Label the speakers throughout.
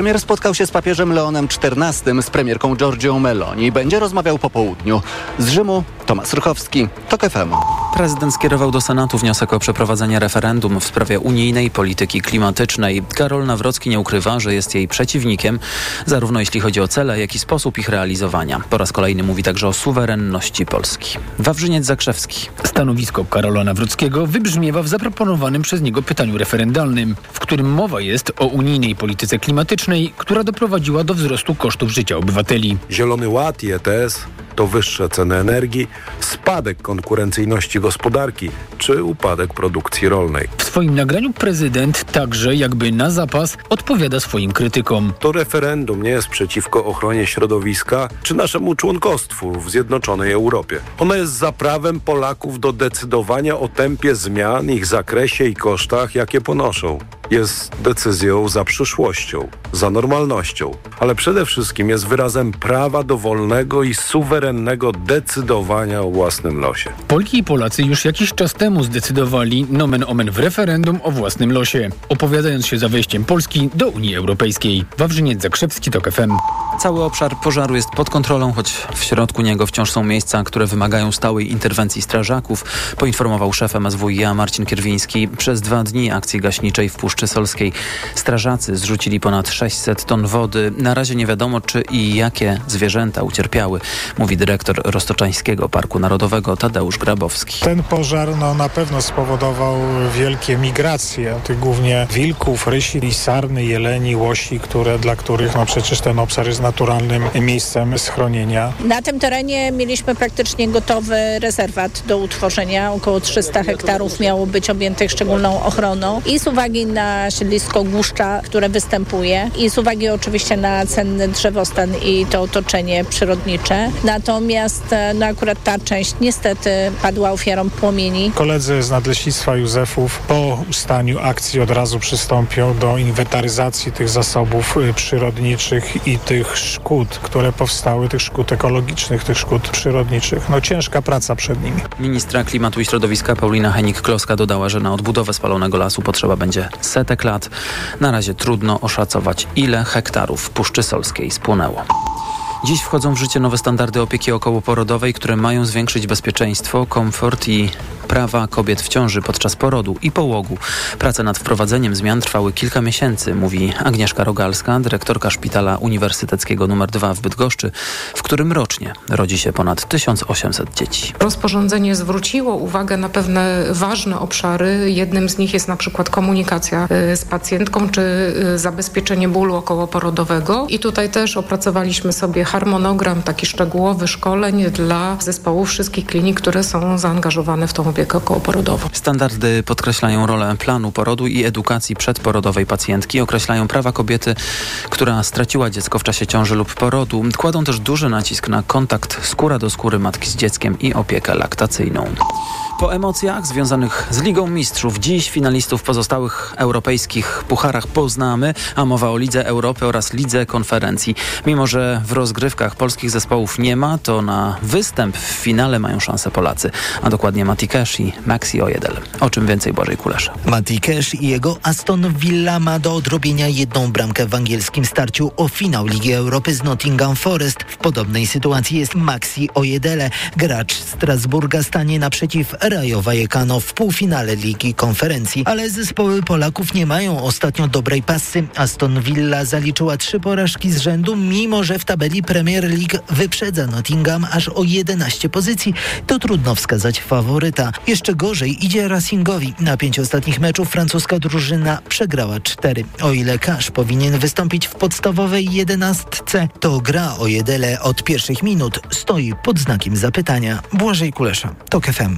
Speaker 1: Premier spotkał się z papieżem Leonem XIV, z premierką Giorgią Meloni. Będzie rozmawiał po południu. Z Rzymu Tomasz Rychowski, TOK FM.
Speaker 2: Prezydent skierował do Senatu wniosek o przeprowadzenie referendum w sprawie unijnej polityki klimatycznej. Karol Nawrocki nie ukrywa, że jest jej przeciwnikiem, zarówno jeśli chodzi o cele, jak i sposób ich realizowania. Po raz kolejny mówi także o suwerenności Polski. Wawrzyniec Zakrzewski.
Speaker 3: Stanowisko Karola Nawrockiego wybrzmiewa w zaproponowanym przez niego pytaniu referendalnym, w którym mowa jest o unijnej polityce klimatycznej, która doprowadziła do wzrostu kosztów życia obywateli.
Speaker 4: Zielony Ład i ETS to wyższe ceny energii, spadek konkurencyjności gospodarki czy upadek produkcji rolnej.
Speaker 3: W swoim nagraniu prezydent także jakby na zapas odpowiada swoim krytykom.
Speaker 4: To referendum nie jest przeciwko ochronie środowiska czy naszemu członkostwu w Zjednoczonej Europie. Ono jest za prawem Polaków do decydowania o tempie zmian, ich zakresie i kosztach, jakie ponoszą. Jest decyzją za przyszłością, za normalnością, ale przede wszystkim jest wyrazem prawa do wolnego i suwerennego decydowania o własnym losie.
Speaker 3: Polki i Polacy już jakiś czas temu zdecydowali nomen omen w referendum o własnym losie, opowiadając się za wejściem Polski do Unii Europejskiej. Wawrzyniec Zakrzewski, TOK FM.
Speaker 2: Cały obszar pożaru jest pod kontrolą, choć w środku niego wciąż są miejsca, które wymagają stałej interwencji strażaków, poinformował szef MSWiA Marcin Kierwiński. Przez 2 dni akcji gaśniczej w Puszczy Solskiej strażacy zrzucili ponad 600 ton wody. Na razie nie wiadomo, czy i jakie zwierzęta ucierpiały, mówi dyrektor Roztoczańskiego Parku Narodowego Tadeusz Grabowski.
Speaker 5: Ten pożar na pewno spowodował wielkie migracje, tych głównie wilków, rysi, sarny, jeleni, łosi, dla których przecież ten obszar jest naturalnym miejscem schronienia.
Speaker 6: Na tym terenie mieliśmy praktycznie gotowy rezerwat do utworzenia. Około 300 hektarów miało być objętych szczególną ochroną i z uwagi na siedlisko Głuszcza, które występuje i z uwagi oczywiście na cenny drzewostan i to otoczenie przyrodnicze. Natomiast akurat ta część niestety padła ofiarą płomieni.
Speaker 5: Koledzy z Nadleśnictwa Józefów po ustaniu akcji od razu przystąpią do inwentaryzacji tych zasobów przyrodniczych i tych szkód, które powstały, tych szkód ekologicznych, tych szkód przyrodniczych. Ciężka praca przed nimi.
Speaker 2: Ministra Klimatu i Środowiska Paulina Henik-Kloska dodała, że na odbudowę spalonego lasu potrzeba będzie setek lat. Na razie trudno oszacować, ile hektarów w Puszczy Solskiej spłonęło. Dziś wchodzą w życie nowe standardy opieki okołoporodowej, które mają zwiększyć bezpieczeństwo, komfort i prawa kobiet w ciąży podczas porodu i połogu. Prace nad wprowadzeniem zmian trwały kilka miesięcy, mówi Agnieszka Rogalska, dyrektorka Szpitala Uniwersyteckiego nr 2 w Bydgoszczy, w którym rocznie rodzi się ponad 1800 dzieci.
Speaker 7: Rozporządzenie zwróciło uwagę na pewne ważne obszary. Jednym z nich jest na przykład komunikacja z pacjentką czy zabezpieczenie bólu okołoporodowego. I tutaj też opracowaliśmy sobie harmonogram taki szczegółowy szkoleń dla zespołów wszystkich klinik, które są zaangażowane w tą opiekę okołoporodową.
Speaker 2: Standardy podkreślają rolę planu porodu i edukacji przedporodowej pacjentki, określają prawa kobiety, która straciła dziecko w czasie ciąży lub porodu. Kładą też duży nacisk na kontakt skóra do skóry matki z dzieckiem i opiekę laktacyjną. Po emocjach związanych z Ligą Mistrzów dziś finalistów pozostałych europejskich pucharach poznamy, a mowa o Lidze Europy oraz Lidze Konferencji. Mimo że w rozgrywkach polskich zespołów nie ma, to na występ w finale mają szansę Polacy, a dokładnie Mati Cash i Maxi Ojedel. O czym więcej Błażej Kulesza.
Speaker 8: Mati Cash i jego Aston Villa ma do odrobienia 1 bramkę w angielskim starciu o finał Ligi Europy z Nottingham Forest. W podobnej sytuacji jest Maxi Ojedele. Gracz Strasburga stanie naprzeciw Rayo Vallecano w półfinale Ligi Konferencji, ale zespoły Polaków nie mają ostatnio dobrej pasy. Aston Villa zaliczyła 3 porażki z rzędu, mimo że w tabeli Premier League wyprzedza Nottingham aż o 11 pozycji. To trudno wskazać faworyta. Jeszcze gorzej idzie Racingowi. Na 5 ostatnich meczów francuska drużyna przegrała 4. O ile Cash powinien wystąpić w podstawowej 11, to gra Ojedele od pierwszych minut stoi pod znakiem zapytania. Błażej Kulesza, TOK FM.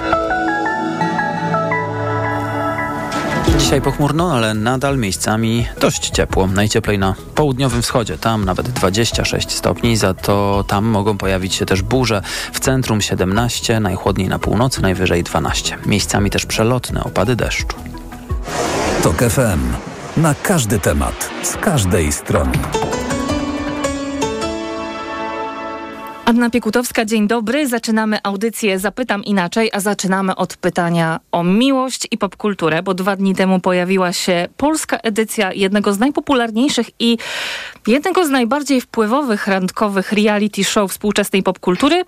Speaker 2: Dzisiaj pochmurno, ale nadal miejscami dość ciepło. Najcieplej na południowym wschodzie, tam nawet 26 stopni, za to tam mogą pojawić się też burze. W centrum 17, najchłodniej na północy, najwyżej 12. Miejscami też przelotne opady deszczu.
Speaker 9: TOK FM. Na każdy temat, z każdej strony.
Speaker 10: Anna Piekutowska, dzień dobry. Zaczynamy audycję Zapytam Inaczej, a zaczynamy od pytania o miłość i popkulturę, bo 2 dni temu pojawiła się polska edycja jednego z najpopularniejszych i jednego z najbardziej wpływowych randkowych reality show współczesnej popkultury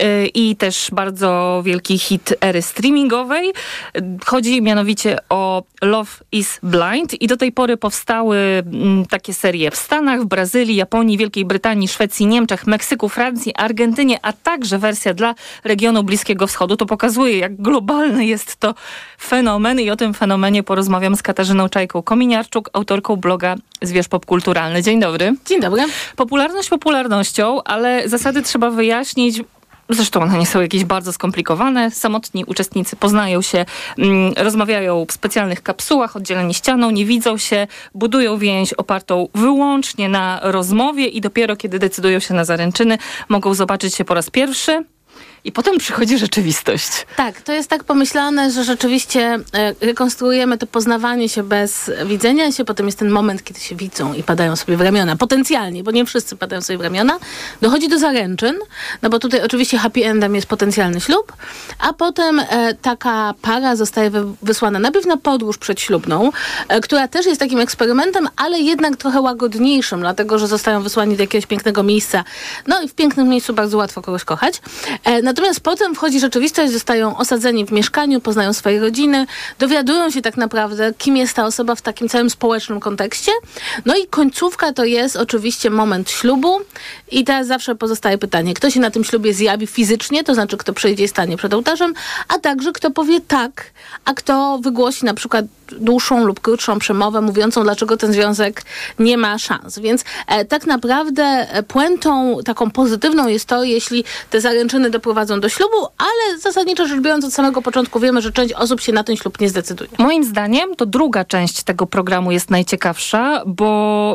Speaker 10: i też bardzo wielki hit ery streamingowej. Chodzi mianowicie o Love is Blind i do tej pory powstały takie serie w Stanach, w Brazylii, Japonii, Wielkiej Brytanii, Szwecji, Niemczech, Meksyku, Francji, Argentynie, a także wersja dla regionu Bliskiego Wschodu. To pokazuje, jak globalny jest to fenomen i o tym fenomenie porozmawiam z Katarzyną Czajką-Kominiarczuk, autorką bloga Zwierz Popkulturalny. Dzień dobry.
Speaker 11: Dzień dobry.
Speaker 10: Popularność popularnością, ale zasady trzeba wyjaśnić. Zresztą one nie są jakieś bardzo skomplikowane. Samotni uczestnicy poznają się, rozmawiają w specjalnych kapsułach, oddzieleni ścianą, nie widzą się, budują więź opartą wyłącznie na rozmowie i dopiero kiedy decydują się na zaręczyny, mogą zobaczyć się po raz pierwszy. I potem przychodzi rzeczywistość.
Speaker 11: Tak, to jest tak pomyślane, że rzeczywiście rekonstruujemy to poznawanie się bez widzenia się. Potem jest ten moment, kiedy się widzą i padają sobie w ramiona. Potencjalnie, bo nie wszyscy padają sobie w ramiona. Dochodzi do zaręczyn, no bo tutaj oczywiście happy endem jest potencjalny ślub, a potem taka para zostaje wysłana najpierw na podróż przedślubną, która też jest takim eksperymentem, ale jednak trochę łagodniejszym, dlatego że zostają wysłani do jakiegoś pięknego miejsca. No i w pięknym miejscu bardzo łatwo kogoś kochać. Natomiast potem wchodzi rzeczywistość, zostają osadzeni w mieszkaniu, poznają swoje rodziny, dowiadują się tak naprawdę, kim jest ta osoba w takim całym społecznym kontekście. No i końcówka to jest oczywiście moment ślubu i teraz zawsze pozostaje pytanie, kto się na tym ślubie zjawi fizycznie, to znaczy kto przyjdzie i stanie przed ołtarzem, a także kto powie tak, a kto wygłosi na przykład dłuższą lub krótszą przemowę mówiącą, dlaczego ten związek nie ma szans. Więc tak naprawdę puentą taką pozytywną jest to, jeśli te zaręczyny doprowadzą do ślubu, ale zasadniczo rzecz biorąc od samego początku wiemy, że część osób się na ten ślub nie zdecyduje.
Speaker 10: Moim zdaniem to druga część tego programu jest najciekawsza, bo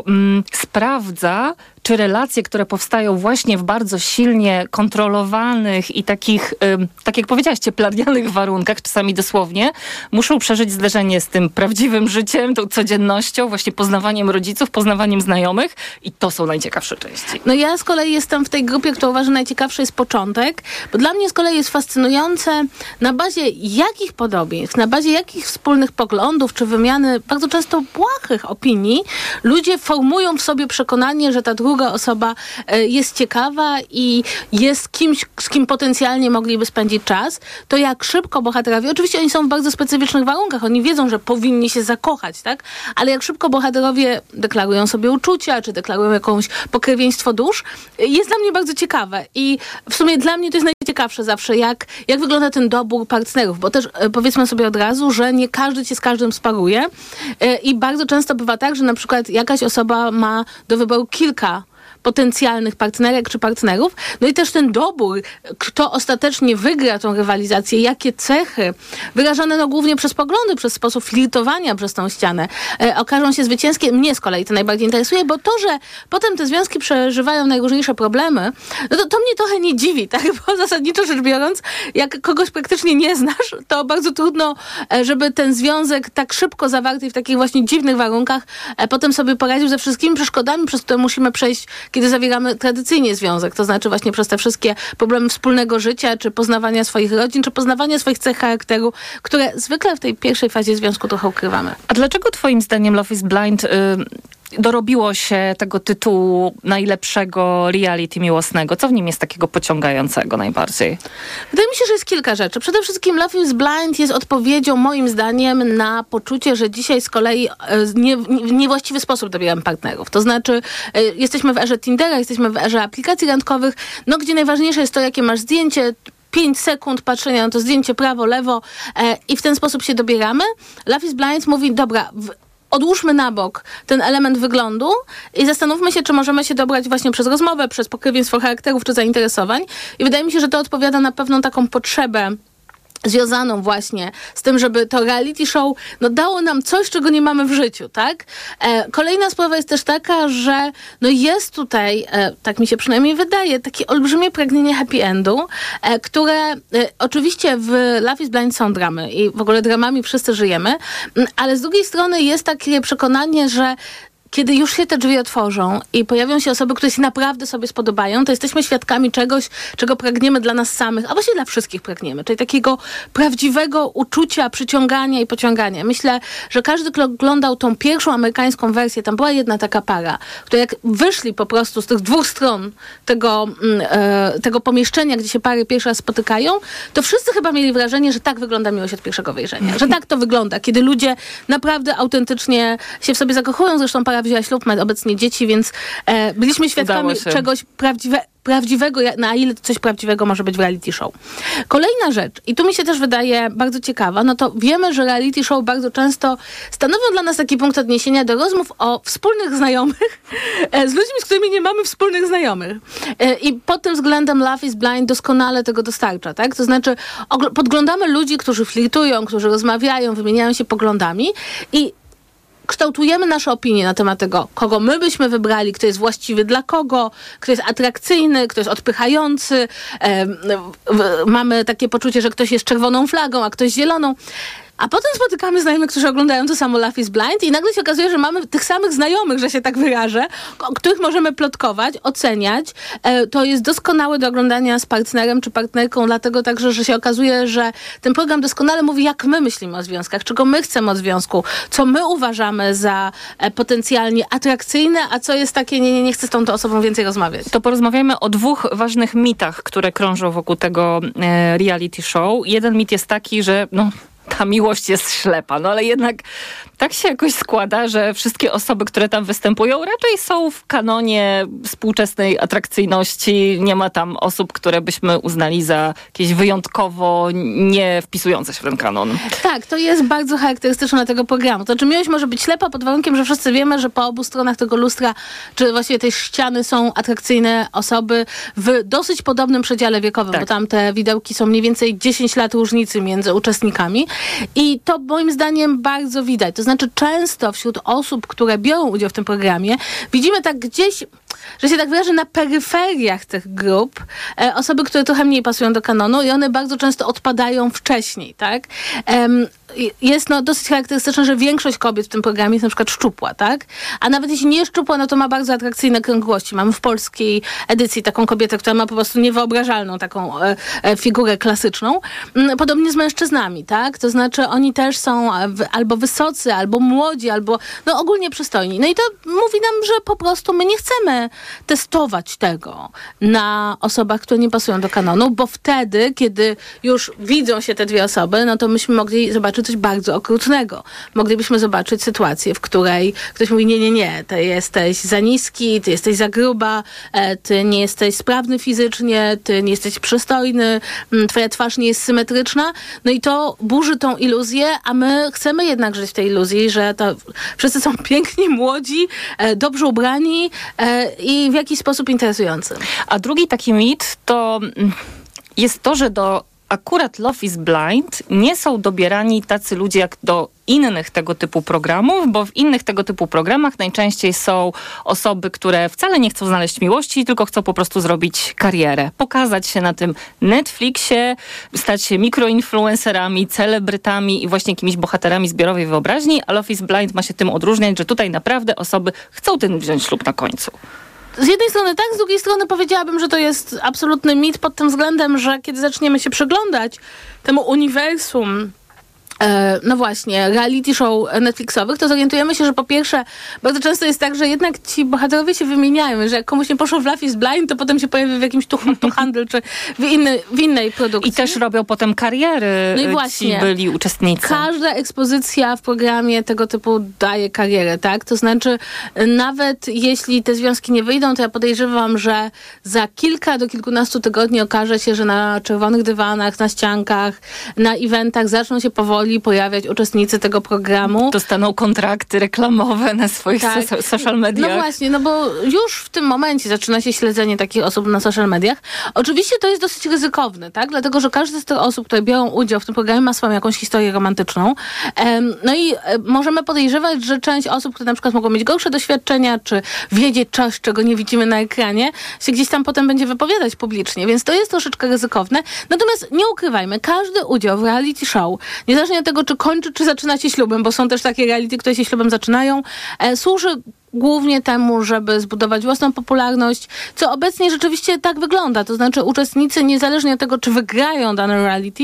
Speaker 10: sprawdza, czy relacje, które powstają właśnie w bardzo silnie kontrolowanych i takich, tak jak powiedziałaś, cieplarnianych warunkach, czasami dosłownie, muszą przeżyć zderzenie z tym prawdziwym życiem, tą codziennością, właśnie poznawaniem rodziców, poznawaniem znajomych i to są najciekawsze części.
Speaker 11: No ja z kolei jestem w tej grupie, która uważa, że najciekawszy jest początek, bo dla mnie z kolei jest fascynujące, na bazie jakich podobieństw, na bazie jakich wspólnych poglądów, czy wymiany bardzo często błahych opinii, ludzie formują w sobie przekonanie, że ta druga osoba jest ciekawa i jest kimś, z kim potencjalnie mogliby spędzić czas, to jak szybko bohaterowie, oczywiście oni są w bardzo specyficznych warunkach, oni wiedzą, że powinni się zakochać, tak? Ale jak szybko bohaterowie deklarują sobie uczucia, czy deklarują jakąś pokrewieństwo dusz, jest dla mnie bardzo ciekawe i w sumie dla mnie to jest najciekawsze zawsze, jak wygląda ten dobór partnerów, bo też powiedzmy sobie od razu, że nie każdy się z każdym sparuje i bardzo często bywa tak, że na przykład jakaś osoba ma do wyboru kilka potencjalnych partnerek czy partnerów. No i też ten dobór, kto ostatecznie wygra tą rywalizację, jakie cechy, wyrażane no głównie przez poglądy, przez sposób flirtowania przez tą ścianę, okażą się zwycięskie. Mnie z kolei to najbardziej interesuje, bo to, że potem te związki przeżywają najróżniejsze problemy, no to mnie trochę nie dziwi, tak? Bo zasadniczo rzecz biorąc, jak kogoś praktycznie nie znasz, to bardzo trudno, żeby ten związek tak szybko zawarty w takich właśnie dziwnych warunkach potem sobie poradził ze wszystkimi przeszkodami, przez które musimy przejść, kiedy zawieramy tradycyjnie związek, to znaczy właśnie przez te wszystkie problemy wspólnego życia, czy poznawania swoich rodzin, czy poznawania swoich cech charakteru, które zwykle w tej pierwszej fazie związku trochę ukrywamy.
Speaker 10: A dlaczego twoim zdaniem Love is Blind dorobiło się tego tytułu najlepszego reality miłosnego? Co w nim jest takiego pociągającego najbardziej?
Speaker 11: Wydaje mi się, że jest kilka rzeczy. Przede wszystkim Love is Blind jest odpowiedzią moim zdaniem na poczucie, że dzisiaj z kolei w niewłaściwy sposób dobieramy partnerów. To znaczy jesteśmy w erze Tindera, jesteśmy w erze aplikacji randkowych, no gdzie najważniejsze jest to, jakie masz zdjęcie, 5 sekund patrzenia na to zdjęcie prawo, lewo i w ten sposób się dobieramy. Love is Blind mówi, dobra, odłóżmy na bok ten element wyglądu i zastanówmy się, czy możemy się dobrać właśnie przez rozmowę, przez pokrewieństwo charakterów czy zainteresowań. I wydaje mi się, że to odpowiada na pewną taką potrzebę związaną właśnie z tym, żeby to reality show dało nam coś, czego nie mamy w życiu, tak? Kolejna sprawa jest też taka, że jest tutaj, tak mi się przynajmniej wydaje, takie olbrzymie pragnienie happy endu, które oczywiście w Love is Blind są dramy i w ogóle dramami wszyscy żyjemy, ale z drugiej strony jest takie przekonanie, że kiedy już się te drzwi otworzą i pojawią się osoby, które się naprawdę sobie spodobają, to jesteśmy świadkami czegoś, czego pragniemy dla nas samych, a właściwie dla wszystkich pragniemy, czyli takiego prawdziwego uczucia, przyciągania i pociągania. Myślę, że każdy, kto oglądał tą pierwszą amerykańską wersję, tam była jedna taka para, która jak wyszli po prostu z tych dwóch stron tego pomieszczenia, gdzie się pary pierwszy raz spotykają, to wszyscy chyba mieli wrażenie, że tak wygląda miłość od pierwszego wejrzenia. Że tak to wygląda, kiedy ludzie naprawdę autentycznie się w sobie zakochują. Zresztą para wzięła ślub, ma obecnie dzieci, więc byliśmy świadkami czegoś prawdziwego, na ile coś prawdziwego może być w reality show. Kolejna rzecz, i tu mi się też wydaje bardzo ciekawa, no to wiemy, że reality show bardzo często stanowią dla nas taki punkt odniesienia do rozmów o wspólnych znajomych z ludźmi, z którymi nie mamy wspólnych znajomych. I pod tym względem Love is Blind doskonale tego dostarcza, tak? To znaczy podglądamy ludzi, którzy flirtują, którzy rozmawiają, wymieniają się poglądami i kształtujemy nasze opinie na temat tego, kogo my byśmy wybrali, kto jest właściwy dla kogo, kto jest atrakcyjny, kto jest odpychający. Mamy takie poczucie, że ktoś jest czerwoną flagą, a ktoś zieloną. A potem spotykamy znajomych, którzy oglądają to samo Love is Blind i nagle się okazuje, że mamy tych samych znajomych, że się tak wyrażę, o których możemy plotkować, oceniać. To jest doskonałe do oglądania z partnerem czy partnerką, dlatego także, że się okazuje, że ten program doskonale mówi, jak my myślimy o związkach, czego my chcemy od związku, co my uważamy za potencjalnie atrakcyjne, a co jest takie, nie chcę z tą osobą więcej rozmawiać.
Speaker 10: To porozmawiajmy o dwóch ważnych mitach, które krążą wokół tego reality show. Jeden mit jest taki, że ta miłość jest ślepa, ale jednak tak się jakoś składa, że wszystkie osoby, które tam występują, raczej są w kanonie współczesnej atrakcyjności. Nie ma tam osób, które byśmy uznali za jakieś wyjątkowo nie wpisujące się w ten kanon.
Speaker 11: Tak, to jest bardzo charakterystyczne dla tego programu. To znaczy miłość może być ślepa pod warunkiem, że wszyscy wiemy, że po obu stronach tego lustra, czy właściwie tej ściany są atrakcyjne osoby w dosyć podobnym przedziale wiekowym, bo tam te widełki są mniej więcej 10 lat różnicy między uczestnikami. I to moim zdaniem bardzo widać. To znaczy często wśród osób, które biorą udział w tym programie, widzimy tak gdzieś, że się tak wyrażę, na peryferiach tych grup osoby, które trochę mniej pasują do kanonu i one bardzo często odpadają wcześniej, tak? Jest dosyć charakterystyczne, że większość kobiet w tym programie jest na przykład szczupła, tak? A nawet jeśli nie jest szczupła, to ma bardzo atrakcyjne krągłości. Mamy w polskiej edycji taką kobietę, która ma po prostu niewyobrażalną taką figurę klasyczną. Podobnie z mężczyznami, tak? To znaczy oni też są albo wysocy, albo młodzi, albo ogólnie przystojni. No i to mówi nam, że po prostu my nie chcemy testować tego na osobach, które nie pasują do kanonu, bo wtedy, kiedy już widzą się te dwie osoby, no to myśmy mogli zobaczyć coś bardzo okrutnego. Moglibyśmy zobaczyć sytuację, w której ktoś mówi, nie, ty jesteś za niski, ty jesteś za gruba, ty nie jesteś sprawny fizycznie, ty nie jesteś przystojny, twoja twarz nie jest symetryczna. No i to burzy tą iluzję, a my chcemy jednak żyć w tej iluzji, że to wszyscy są piękni, młodzi, dobrze ubrani i w jakiś sposób interesujący.
Speaker 10: A drugi taki mit to jest to, że do akurat Love is Blind nie są dobierani tacy ludzie jak do innych tego typu programów, bo w innych tego typu programach najczęściej są osoby, które wcale nie chcą znaleźć miłości, tylko chcą po prostu zrobić karierę. Pokazać się na tym Netflixie, stać się mikroinfluencerami, celebrytami i właśnie jakimiś bohaterami zbiorowej wyobraźni, a Love is Blind ma się tym odróżniać, że tutaj naprawdę osoby chcą ten wziąć ślub na końcu.
Speaker 11: Z jednej strony tak, z drugiej strony powiedziałabym, że to jest absolutny mit pod tym względem, że kiedy zaczniemy się przyglądać temu uniwersum właśnie, reality show Netflixowych, to zorientujemy się, że po pierwsze, bardzo często jest tak, że jednak ci bohaterowie się wymieniają, że jak komuś nie poszło w Love is Blind, to potem się pojawi w jakimś To Handle, czy w innej produkcji.
Speaker 10: I też robią potem kariery ci byli uczestnicy.
Speaker 11: Każda ekspozycja w programie tego typu daje karierę, tak? To znaczy, nawet jeśli te związki nie wyjdą, to ja podejrzewam, że za kilka do kilkunastu tygodni okaże się, że na czerwonych dywanach, na ściankach, na eventach zaczną się powoli pojawiać uczestnicy tego programu.
Speaker 10: Dostaną kontrakty reklamowe na swoich social mediach.
Speaker 11: No właśnie, bo już w tym momencie zaczyna się śledzenie takich osób na social mediach. Oczywiście to jest dosyć ryzykowne, tak? Dlatego, że każda z tych osób, które biorą udział w tym programie, ma swoją jakąś historię romantyczną. No i możemy podejrzewać, że część osób, które na przykład mogą mieć gorsze doświadczenia, czy wiedzieć coś, czego nie widzimy na ekranie, się gdzieś tam potem będzie wypowiadać publicznie, więc to jest troszeczkę ryzykowne. Natomiast nie ukrywajmy, każdy udział w reality show, niezależnie od tego, czy kończy, czy zaczyna się ślubem, bo są też takie reality, które się ślubem zaczynają, służy głównie temu, żeby zbudować własną popularność, co obecnie rzeczywiście tak wygląda. To znaczy uczestnicy, niezależnie od tego, czy wygrają dane reality,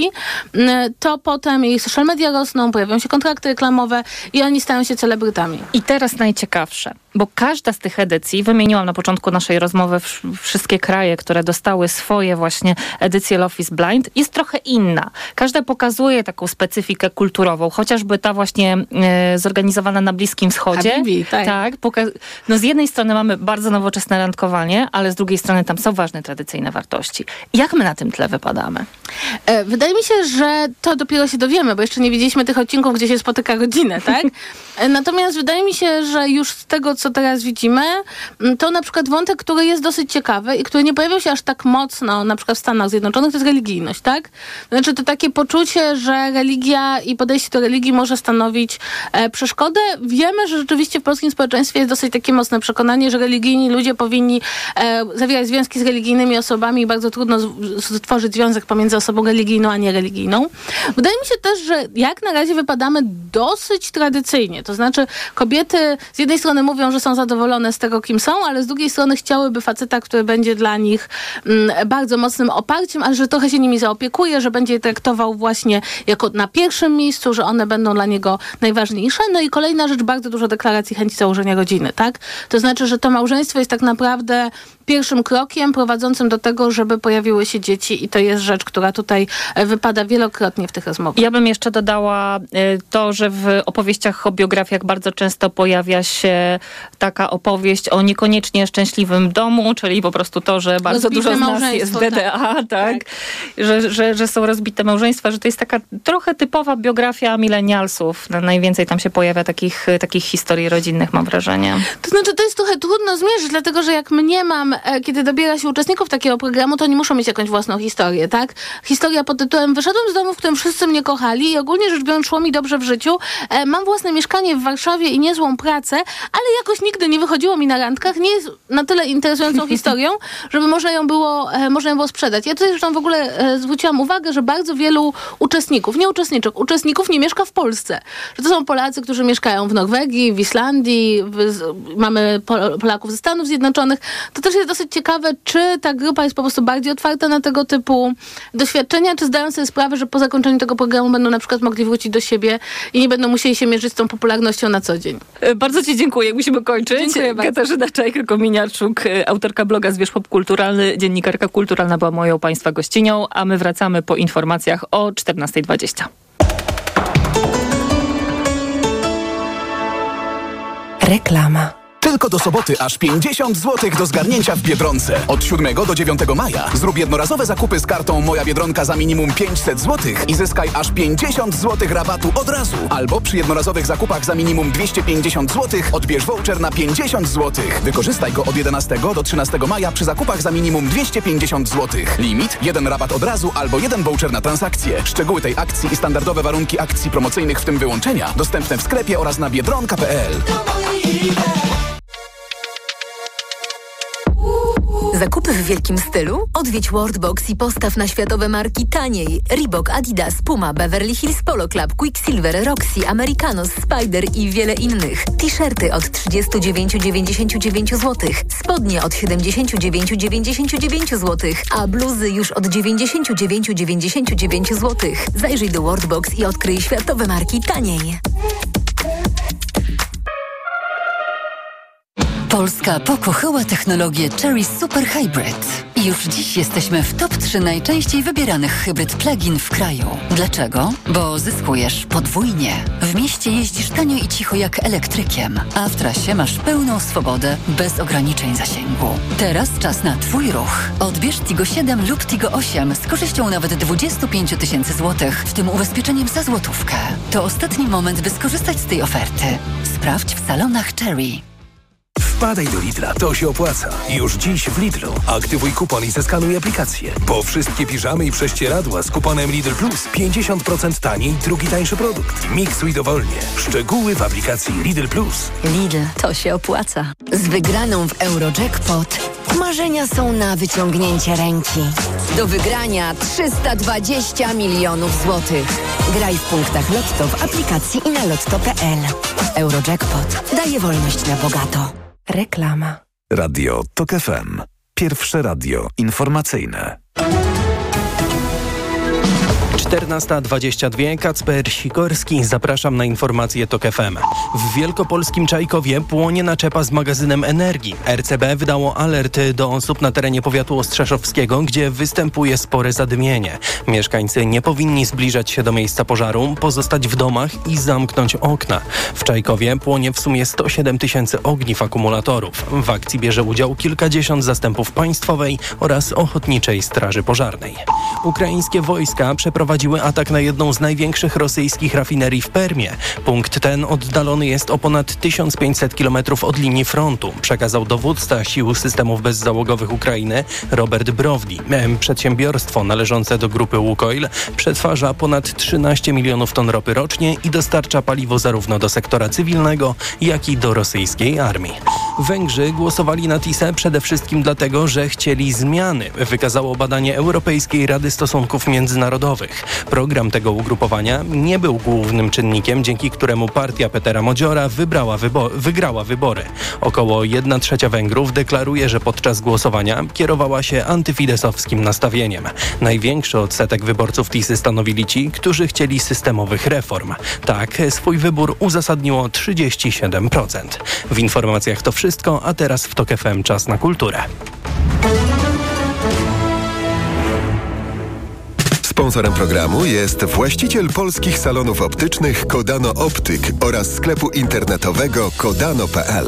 Speaker 11: to potem ich social media rosną, pojawią się kontrakty reklamowe i oni stają się celebrytami.
Speaker 10: I teraz najciekawsze, bo każda z tych edycji, wymieniłam na początku naszej rozmowy wszystkie kraje, które dostały swoje właśnie edycje Love is Blind, jest trochę inna. Każda pokazuje taką specyfikę kulturową, chociażby ta właśnie zorganizowana na Bliskim Wschodzie.
Speaker 11: Habibi, tak.
Speaker 10: No z jednej strony mamy bardzo nowoczesne randkowanie, ale z drugiej strony tam są ważne tradycyjne wartości. Jak my na tym tle wypadamy?
Speaker 11: Wydaje mi się, że to dopiero się dowiemy, bo jeszcze nie widzieliśmy tych odcinków, gdzie się spotyka rodzinę, tak? Natomiast wydaje mi się, że już z tego, co teraz widzimy, to na przykład wątek, który jest dosyć ciekawy i który nie pojawiał się aż tak mocno, na przykład w Stanach Zjednoczonych, to jest religijność, tak? Znaczy to takie poczucie, że religia i podejście do religii może stanowić przeszkodę. Wiemy, że rzeczywiście w polskim społeczeństwie jest dosyć takie mocne przekonanie, że religijni ludzie powinni zawierać związki z religijnymi osobami i bardzo trudno stworzyć związek pomiędzy osobą religijną a niereligijną. Wydaje mi się też, że jak na razie wypadamy dosyć tradycyjnie. To znaczy kobiety z jednej strony mówią, że są zadowolone z tego, kim są, ale z drugiej strony chciałyby faceta, który będzie dla nich bardzo mocnym oparciem, ale że trochę się nimi zaopiekuje, że będzie je traktował właśnie jako na pierwszym miejscu, że one będą dla niego najważniejsze. No i kolejna rzecz, bardzo dużo deklaracji chęci założenia rodziny, tak? To znaczy, że to małżeństwo jest tak naprawdę pierwszym krokiem prowadzącym do tego, żeby pojawiły się dzieci i to jest rzecz, która tutaj wypada wielokrotnie w tych rozmowach.
Speaker 10: Ja bym jeszcze dodała to, że w opowieściach o biografiach bardzo często pojawia się taka opowieść o niekoniecznie szczęśliwym domu, czyli po prostu to, że bardzo dużo z nas jest w DDA, tak? Że są rozbite małżeństwa, że to jest taka trochę typowa biografia milenialsów. Najwięcej tam się pojawia takich historii rodzinnych, mam wrażenie.
Speaker 11: To znaczy, to jest trochę trudno zmierzyć, dlatego, że jak mniemam, kiedy dobiera się uczestników takiego programu, to oni muszą mieć jakąś własną historię, tak? Historia pod tytułem wyszedłem z domu, w którym wszyscy mnie kochali i ogólnie rzecz biorąc szło mi dobrze w życiu. Mam własne mieszkanie w Warszawie i niezłą pracę, ale jakoś nigdy nie wychodziło mi na randkach. Nie jest na tyle interesującą historią, żeby można ją było sprzedać. Ja tutaj zresztą w ogóle zwróciłam uwagę, że bardzo wielu uczestników nie mieszka w Polsce. Że to są Polacy, którzy mieszkają w Norwegii, w Islandii, mamy Polaków ze Stanów Zjednoczonych. To też jest dosyć ciekawe, czy ta grupa jest po prostu bardziej otwarta na tego typu doświadczenia, czy zdają sobie sprawę, że po zakończeniu tego programu będą na przykład mogli wrócić do siebie i nie będą musieli się mierzyć z tą popularnością na co dzień.
Speaker 10: Bardzo ci dziękuję. Musimy kończyć.
Speaker 11: Dziękuję bardzo.
Speaker 10: Katarzyna Czajka-Kominiarczuk, autorka bloga Zwierz Popkulturalny, dziennikarka kulturalna była moją Państwa gościnią, a my wracamy po informacjach o 14:20.
Speaker 12: Reklama. Tylko do soboty aż 50 zł do zgarnięcia w Biedronce. Od 7 do 9 maja zrób jednorazowe zakupy z kartą Moja Biedronka za minimum 500 zł i zyskaj aż 50 zł rabatu od razu. Albo przy jednorazowych zakupach za minimum 250 zł odbierz voucher na 50 zł. Wykorzystaj go od 11 do 13 maja przy zakupach za minimum 250 zł. Limit: 1 rabat od razu albo 1 voucher na transakcję. Szczegóły tej akcji i standardowe warunki akcji promocyjnych, w tym wyłączenia, dostępne w sklepie oraz na biedronka.pl.
Speaker 13: Zakupy w wielkim stylu? Odwiedź Worldbox i postaw na światowe marki taniej. Reebok, Adidas, Puma, Beverly Hills Polo Club, Quicksilver, Roxy, Americanos, Spider i wiele innych. T-shirty od 39,99 zł. Spodnie od 79,99 zł. A bluzy już od 99,99 zł. Zajrzyj do Worldbox i odkryj światowe marki taniej.
Speaker 14: Polska pokochała technologię Chery Super Hybrid. I już dziś jesteśmy w top 3 najczęściej wybieranych hybryd plug-in w kraju. Dlaczego? Bo zyskujesz podwójnie. W mieście jeździsz tanio i cicho jak elektrykiem, a w trasie masz pełną swobodę, bez ograniczeń zasięgu. Teraz czas na Twój ruch. Odbierz Tigo 7 lub Tigo 8 z korzyścią nawet 25 000 złotych, w tym ubezpieczeniem za złotówkę. To ostatni moment, by skorzystać z tej oferty. Sprawdź w salonach Chery.
Speaker 15: Wpadaj do Lidla, to się opłaca. Już dziś w Lidlu. Aktywuj kupon i zeskanuj aplikację. Po wszystkie piżamy i prześcieradła z kuponem Lidl Plus 50% taniej, drugi tańszy produkt. Miksuj dowolnie. Szczegóły w aplikacji Lidl Plus.
Speaker 13: Lidl, to się opłaca.
Speaker 16: Z wygraną w Eurojackpot marzenia są na wyciągnięcie ręki. Do wygrania 320 milionów złotych. Graj w punktach Lotto w aplikacji i na lotto.pl. Eurojackpot daje wolność na bogato. Reklama.
Speaker 9: Radio TOK FM. Pierwsze radio informacyjne.
Speaker 17: 14:22. Kacper Sikorski. Zapraszam na informacje TOK FM. W wielkopolskim Czajkowie płonie naczepa z magazynem energii. RCB wydało alert do osób na terenie powiatu ostrzeszowskiego, gdzie występuje spore zadymienie. Mieszkańcy nie powinni zbliżać się do miejsca pożaru, pozostać w domach i zamknąć okna. W Czajkowie płonie w sumie 107 000 ogniw akumulatorów. W akcji bierze udział kilkadziesiąt zastępów państwowej oraz ochotniczej straży pożarnej. Ukraińskie wojska przeprowadziły atak na jedną z największych rosyjskich rafinerii w Permie. Punkt ten oddalony jest o ponad 1500 km od linii frontu, przekazał dowódca sił systemów bezzałogowych Ukrainy Robert Browdi. Przedsiębiorstwo należące do grupy Łukoil przetwarza ponad 13 milionów ton ropy rocznie i dostarcza paliwo zarówno do sektora cywilnego, jak i do rosyjskiej armii. Węgrzy głosowali na TISE przede wszystkim dlatego, że chcieli zmiany, wykazało badanie Europejskiej Rady Stosunków Międzynarodowych. Program tego ugrupowania nie był głównym czynnikiem, dzięki któremu partia Petera Modziora wygrała wybory. Około 1/3 Węgrów deklaruje, że podczas głosowania kierowała się antyfidesowskim nastawieniem. Największy odsetek wyborców TISY stanowili ci, którzy chcieli systemowych reform. Tak, swój wybór uzasadniło 37%. W informacjach to wszystko, a teraz w TOK FM czas na kulturę.
Speaker 18: Sponsorem programu jest właściciel polskich salonów optycznych Kodano Optyk oraz sklepu internetowego kodano.pl.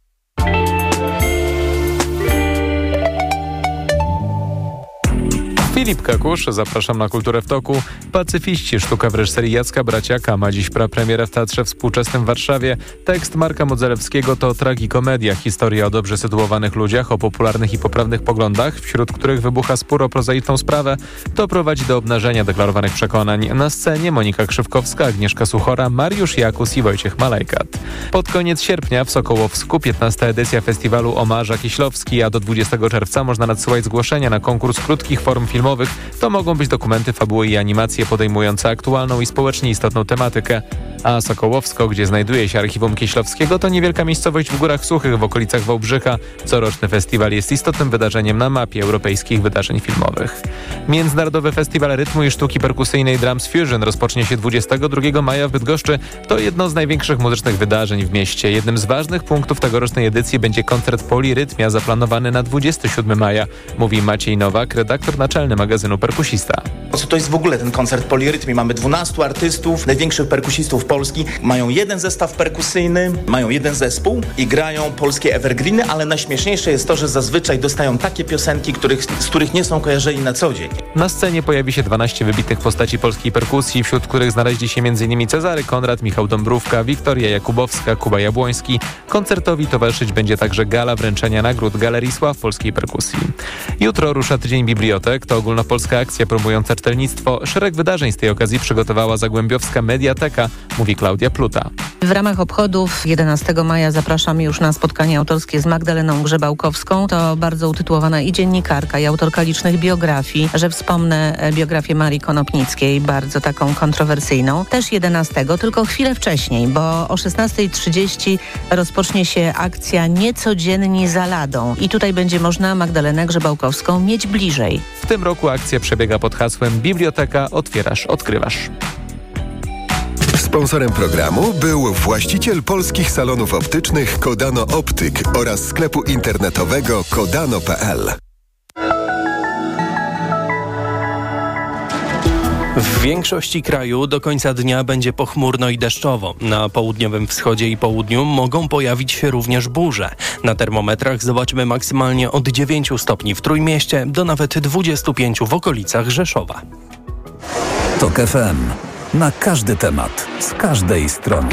Speaker 19: Filip Kakusz, zapraszam na Kulturę w toku. Pacyfiści, sztuka w reżyserii Jacka Braciaka ma dziś prapremierę w Teatrze Współczesnym w Warszawie. Tekst Marka Modzelewskiego to tragikomedia, historia o dobrze sytuowanych ludziach, o popularnych i poprawnych poglądach, wśród których wybucha spór o prozaiczną sprawę. To prowadzi do obnażenia deklarowanych przekonań. Na scenie Monika Krzywkowska, Agnieszka Suchora, Mariusz Jakus i Wojciech Malejkat. Pod koniec sierpnia w Sokołowsku 15. edycja festiwalu Omarza Kiślowski, a do 20 czerwca można nadsyłać zgłoszenia na konkurs krótkich form filmowych. To mogą być dokumenty, fabuły i animacje podejmujące aktualną i społecznie istotną tematykę. A Sokołowsko, gdzie znajduje się archiwum Kieślowskiego, to niewielka miejscowość w Górach Suchych w okolicach Wałbrzycha. Coroczny festiwal jest istotnym wydarzeniem na mapie europejskich wydarzeń filmowych. Międzynarodowy Festiwal Rytmu i Sztuki Perkusyjnej Drums Fusion rozpocznie się 22 maja w Bydgoszczy. To jedno z największych muzycznych wydarzeń w mieście. Jednym z ważnych punktów tegorocznej edycji będzie koncert Polirytmia zaplanowany na 27 maja, mówi Maciej Nowak, redaktor naczelny magazynu Perkusista.
Speaker 20: Co to jest w ogóle ten koncert Polirytmii? Mamy 12 artystów, największych perkusistów Polski. Mają jeden zestaw perkusyjny, mają jeden zespół i grają polskie evergreeny, ale najśmieszniejsze jest to, że zazwyczaj dostają takie piosenki, z których nie są kojarzeni na co dzień.
Speaker 19: Na scenie pojawi się 12 wybitnych postaci polskiej perkusji, wśród których znaleźli się m.in. Cezary Konrad, Michał Dąbrówka, Wiktoria Jakubowska, Kuba Jabłoński. Koncertowi towarzyszyć będzie także gala wręczenia nagród Galerii Sław Polskiej Perkusji. Jutro rusza Tydzień Bibliotek. To ogólnopolska akcja promująca czytelnictwo. Szereg wydarzeń z tej okazji przygotowała Zagłębiowska Mediateka, mówi Klaudia Pluta.
Speaker 21: W ramach obchodów 11 maja zapraszamy już na spotkanie autorskie z Magdaleną Grzebałkowską. To bardzo utytułowana i dziennikarka, i autorka licznych biografii, że wspomnę biografię Marii Konopnickiej, bardzo taką kontrowersyjną. Też 11, tylko chwilę wcześniej, bo o 16:30 rozpocznie się akcja Niecodzienni za ladą. I tutaj będzie można Magdalenę Grzebałkowską mieć bliżej.
Speaker 19: W tym roku akcja przebiega pod hasłem Biblioteka otwierasz, odkrywasz.
Speaker 18: Sponsorem programu był właściciel polskich salonów optycznych Kodano Optyk oraz sklepu internetowego kodano.pl.
Speaker 17: W większości kraju do końca dnia będzie pochmurno i deszczowo. Na południowym wschodzie i południu mogą pojawić się również burze. Na termometrach zobaczymy maksymalnie od 9 stopni w Trójmieście do nawet 25 w okolicach Rzeszowa.
Speaker 9: TOK FM. Na każdy temat, z każdej strony.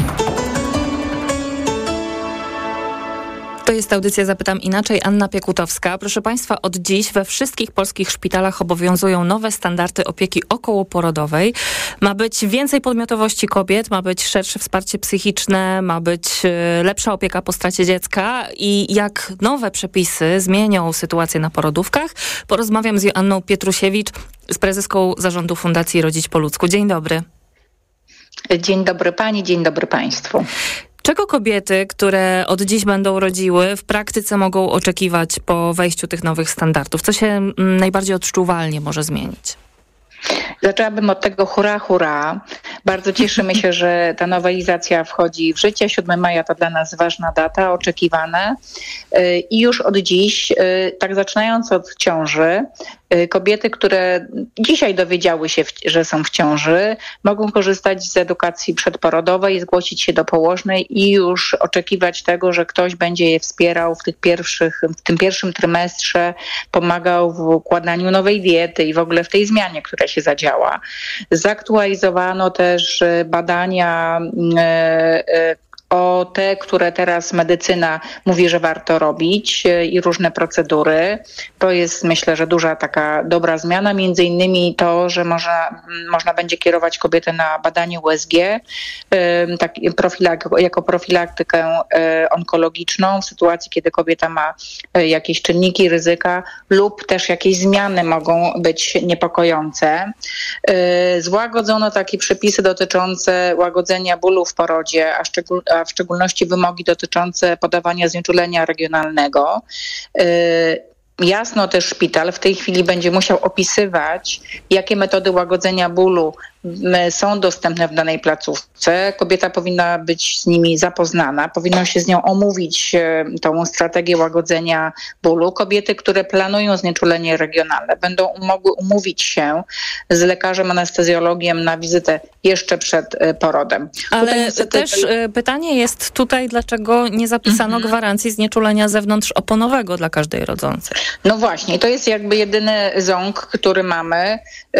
Speaker 10: To jest audycja Zapytam Inaczej. Anna Piekutowska. Proszę Państwa, od dziś we wszystkich polskich szpitalach obowiązują nowe standardy opieki okołoporodowej. Ma być więcej podmiotowości kobiet, ma być szersze wsparcie psychiczne, ma być lepsza opieka po stracie dziecka. I jak nowe przepisy zmienią sytuację na porodówkach, porozmawiam z Joanną Pietrusiewicz, z prezeską zarządu Fundacji Rodzić po ludzku. Dzień dobry.
Speaker 22: Dzień dobry Pani, dzień dobry Państwu.
Speaker 10: Czego kobiety, które od dziś będą rodziły, w praktyce mogą oczekiwać po wejściu tych nowych standardów? Co się najbardziej odczuwalnie może zmienić?
Speaker 1: Zaczęłabym od tego hurra, hurra. Bardzo cieszymy się, że ta nowelizacja wchodzi w życie. 7 maja to dla nas ważna data, oczekiwana. I już od dziś, tak zaczynając od ciąży, kobiety, które dzisiaj dowiedziały się, że są w ciąży, mogą korzystać z edukacji przedporodowej, zgłosić się do położnej i już oczekiwać tego, że ktoś będzie je wspierał w tym pierwszym trymestrze, pomagał w układaniu nowej diety i w ogóle w tej zmianie, która się zadziała. Zaktualizowano też badania o te, które teraz medycyna mówi, że warto robić i różne procedury. To jest, myślę, że duża taka dobra zmiana. Między innymi to, że można będzie kierować kobietę na badanie USG jako profilaktykę onkologiczną w sytuacji, kiedy kobieta ma jakieś czynniki ryzyka lub też jakieś zmiany mogą być niepokojące. Złagodzono takie przepisy dotyczące łagodzenia bólu w porodzie, a w szczególności wymogi dotyczące podawania znieczulenia regionalnego. Jasno też szpital w tej chwili będzie musiał opisywać, jakie metody łagodzenia bólu są dostępne w danej placówce. Kobieta powinna być z nimi zapoznana, powinno się z nią omówić tą strategię łagodzenia bólu. Kobiety, które planują znieczulenie regionalne, będą mogły umówić się z lekarzem anestezjologiem na wizytę jeszcze przed porodem.
Speaker 10: Ale też pytanie jest tutaj, dlaczego nie zapisano gwarancji znieczulenia zewnątrzoponowego dla każdej rodzącej?
Speaker 1: No właśnie, to jest jakby jedyny ząg, który mamy,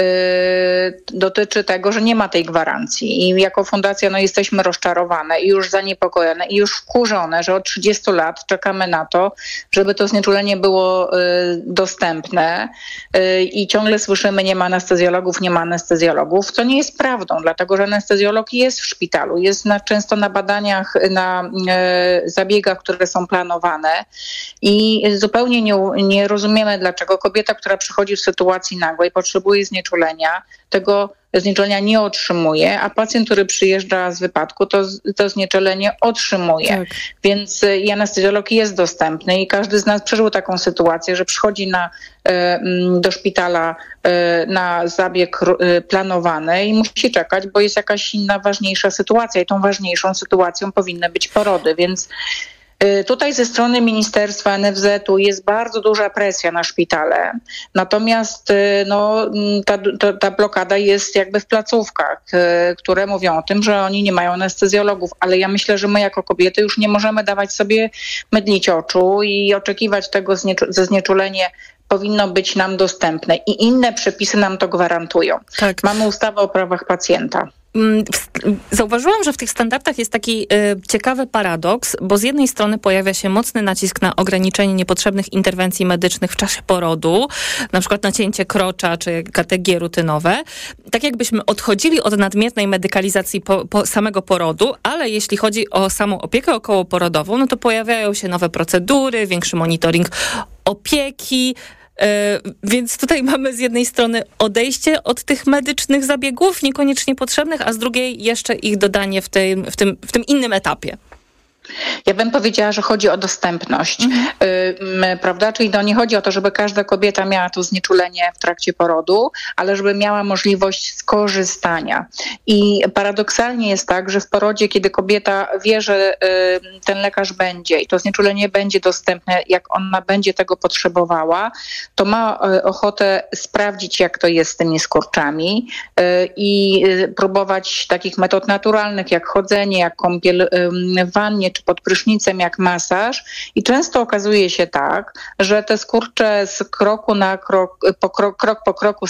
Speaker 1: dotyczy tego, że nie ma tej gwarancji i jako fundacja jesteśmy rozczarowane i już zaniepokojone i już wkurzone, że od 30 lat czekamy na to, żeby to znieczulenie było dostępne i ciągle słyszymy, nie ma anestezjologów, co nie jest prawdą, dlatego że anestezjolog jest w szpitalu, jest często na badaniach, na zabiegach, które są planowane i zupełnie nie rozumiemy, dlaczego kobieta, która przychodzi w sytuacji nagłej, potrzebuje znieczulenia, tego znieczulenia nie otrzymuje, a pacjent, który przyjeżdża z wypadku, to znieczulenie otrzymuje. Tak. Więc i anestezjolog jest dostępny i każdy z nas przeżył taką sytuację, że przychodzi do szpitala na zabieg planowany i musi czekać, bo jest jakaś inna, ważniejsza sytuacja i tą ważniejszą sytuacją powinny być porody, więc tutaj ze strony ministerstwa, NFZ-u jest bardzo duża presja na szpitale, natomiast ta blokada jest jakby w placówkach, które mówią o tym, że oni nie mają anestezjologów, ale ja myślę, że my jako kobiety już nie możemy dawać sobie mydlić oczu i oczekiwać tego, że znieczulenie powinno być nam dostępne i inne przepisy nam to gwarantują. Tak. Mamy ustawę o prawach pacjenta.
Speaker 10: Zauważyłam, że w tych standardach jest taki ciekawy paradoks, bo z jednej strony pojawia się mocny nacisk na ograniczenie niepotrzebnych interwencji medycznych w czasie porodu, na przykład nacięcie krocza czy KTG rutynowe, tak jakbyśmy odchodzili od nadmiernej medykalizacji samego porodu, ale jeśli chodzi o samą opiekę okołoporodową, no to pojawiają się nowe procedury, większy monitoring opieki. Więc tutaj mamy z jednej strony odejście od tych medycznych zabiegów, niekoniecznie potrzebnych, a z drugiej jeszcze ich dodanie w tym innym etapie.
Speaker 1: Ja bym powiedziała, że chodzi o dostępność, prawda? Czyli nie chodzi o to, żeby każda kobieta miała to znieczulenie w trakcie porodu, ale żeby miała możliwość skorzystania. I paradoksalnie jest tak, że w porodzie, kiedy kobieta wie, że ten lekarz będzie i to znieczulenie będzie dostępne, jak ona będzie tego potrzebowała, to ma ochotę sprawdzić, jak to jest z tymi skurczami i próbować takich metod naturalnych, jak chodzenie, jak kąpiel w wannie, czy pod prysznicem, jak masaż. I często okazuje się tak, że te skurcze z kroku na krok po kroku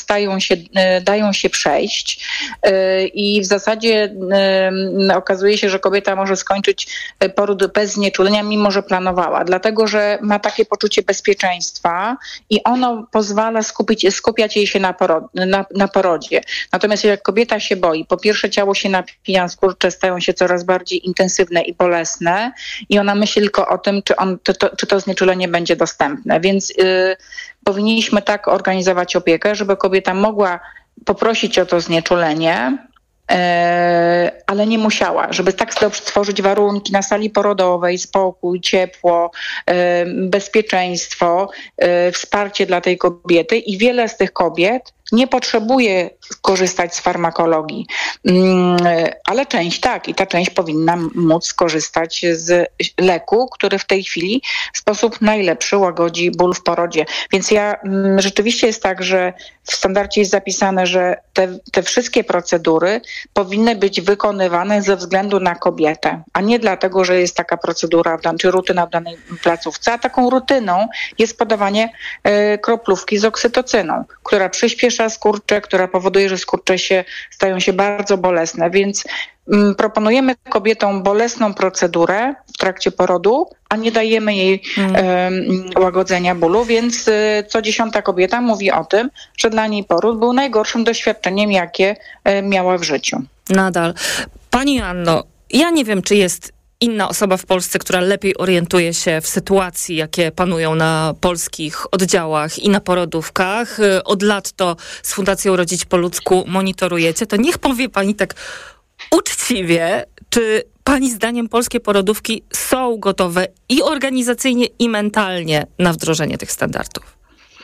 Speaker 1: dają się przejść i w zasadzie okazuje się, że kobieta może skończyć poród bez znieczulenia, mimo że planowała, dlatego że ma takie poczucie bezpieczeństwa i ono pozwala skupiać jej się na porodzie. Natomiast jak kobieta się boi, po pierwsze ciało się napina, skurcze stają się coraz bardziej intensywne i bolesne i ona myśli tylko o tym, czy to znieczulenie będzie dostępne. Więc powinniśmy tak organizować opiekę, żeby kobieta mogła poprosić o to znieczulenie, ale nie musiała, żeby tak stworzyć warunki na sali porodowej, spokój, ciepło, bezpieczeństwo, wsparcie dla tej kobiety i wiele z tych kobiet nie potrzebuje korzystać z farmakologii, ale część tak i ta część powinna móc skorzystać z leku, który w tej chwili w sposób najlepszy łagodzi ból w porodzie. Więc rzeczywiście jest tak, że w standardzie jest zapisane, że te wszystkie procedury powinny być wykonywane ze względu na kobietę, a nie dlatego, że jest taka procedura czy rutyna w danej placówce, a taką rutyną jest podawanie kroplówki z oksytocyną, która przyspiesza skurcze, która powoduje, że skurcze stają się bardzo bolesne, więc proponujemy kobietom bolesną procedurę w trakcie porodu, a nie dajemy jej łagodzenia bólu, więc co 10. kobieta mówi o tym, że dla niej poród był najgorszym doświadczeniem, jakie miała w życiu.
Speaker 10: Nadal. Pani Joanno, ja nie wiem, czy jest inna osoba w Polsce, która lepiej orientuje się w sytuacji, jakie panują na polskich oddziałach i na porodówkach. Od lat to z Fundacją Rodzić po ludzku monitorujecie. To niech powie pani tak uczciwie, czy pani zdaniem polskie porodówki są gotowe i organizacyjnie, i mentalnie na wdrożenie tych standardów?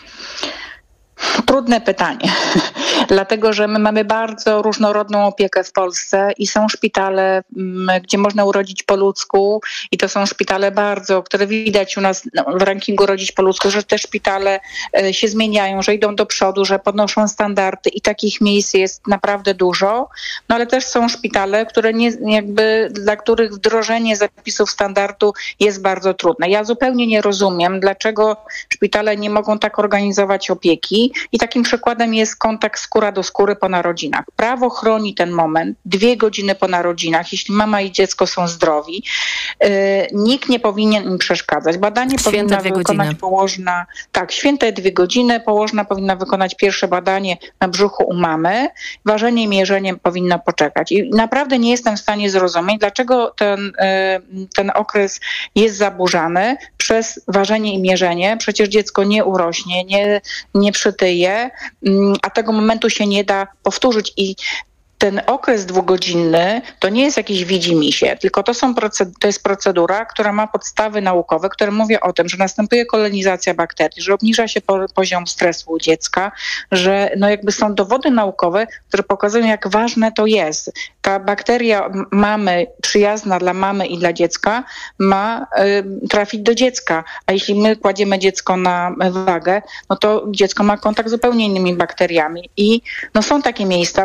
Speaker 1: Trudne pytanie, dlatego że my mamy bardzo różnorodną opiekę w Polsce i są szpitale, gdzie można urodzić po ludzku i to są szpitale które widać u nas w rankingu Rodzić po ludzku, że te szpitale się zmieniają, że idą do przodu, że podnoszą standardy i takich miejsc jest naprawdę dużo, no ale też są szpitale, dla których wdrożenie zapisów standardu jest bardzo trudne. Ja zupełnie nie rozumiem, dlaczego szpitale nie mogą tak organizować opieki. I takim przykładem jest kontakt skóra do skóry po narodzinach. Prawo chroni ten moment, 2 godziny po narodzinach, jeśli mama i dziecko są zdrowi. Nikt nie powinien im przeszkadzać. Badanie powinna wykonać położna. Tak, święte 2 godziny. Położna powinna wykonać pierwsze badanie na brzuchu u mamy. Ważenie i mierzenie powinno poczekać. I naprawdę nie jestem w stanie zrozumieć, dlaczego ten okres jest zaburzany przez ważenie i mierzenie. Przecież dziecko nie urośnie, nie przytyje, a tego momentu się nie da powtórzyć i ten okres 2-godzinny to nie jest jakiś widzimisię, tylko to jest procedura, która ma podstawy naukowe, które mówią o tym, że następuje kolonizacja bakterii, że obniża się poziom stresu u dziecka, że są dowody naukowe, które pokazują, jak ważne to jest. Ta bakteria mamy, przyjazna dla mamy i dla dziecka, ma trafić do dziecka, a jeśli my kładziemy dziecko na wagę, no to dziecko ma kontakt z zupełnie innymi bakteriami i są takie miejsca,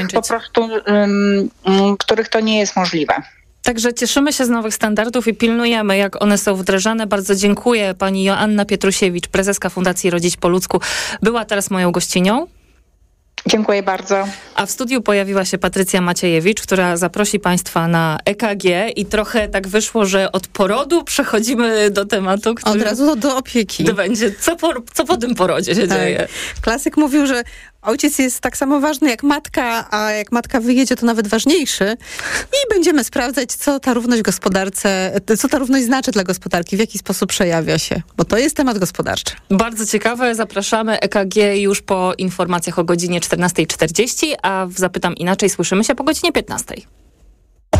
Speaker 1: w których to nie jest możliwe.
Speaker 10: Także cieszymy się z nowych standardów i pilnujemy, jak one są wdrażane. Bardzo dziękuję. Pani Joanna Pietrusiewicz, prezeska Fundacji Rodzić po ludzku, była teraz moją gościnią.
Speaker 1: Dziękuję bardzo.
Speaker 10: A w studiu pojawiła się Patrycja Maciejewicz, która zaprosi Państwa na EKG i trochę tak wyszło, że od porodu przechodzimy do tematu, który...
Speaker 4: Od razu do opieki.
Speaker 10: To będzie, co po tym porodzie się dzieje.
Speaker 4: Klasyk mówił, że ojciec jest tak samo ważny jak matka, a jak matka wyjedzie, to nawet ważniejszy. I będziemy sprawdzać, co ta równość znaczy dla gospodarki, w jaki sposób przejawia się, bo to jest temat gospodarczy.
Speaker 10: Bardzo ciekawe, zapraszamy. EKG już po informacjach o godzinie 14:40, a w Zapytam Inaczej słyszymy się po godzinie 15:00.